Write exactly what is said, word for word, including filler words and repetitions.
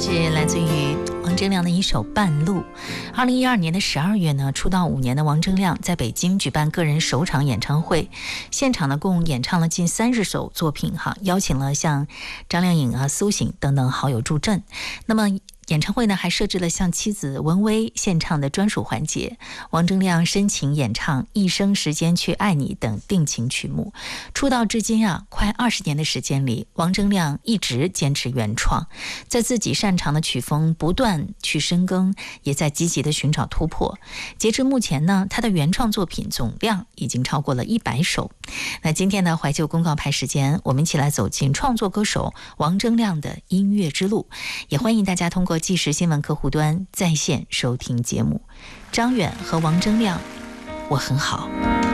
是来自于王铮亮的一首《半路》。二零一二年的十二月呢，出道五年的王铮亮在北京举办个人首场演唱会，现场呢共演唱了近三十首作品哈，邀请了像张靓颖啊、苏醒等等好友助阵。那么演唱会呢还设置了向妻子文薇献唱的专属环节，王铮亮深情演唱《一生时间去爱你》等定情曲目。出道至今啊，快二十年的时间里，王铮亮一直坚持原创，在自己擅长的曲风不断去深耕，也在积极的寻找突破。截至目前呢，他的原创作品总量已经超过了一百首。那今天的怀旧公告牌时间，我们一起来走进创作歌手王铮亮的音乐之路，也欢迎大家通过即时新闻客户端在线收听节目。张远和王铮亮，我很好。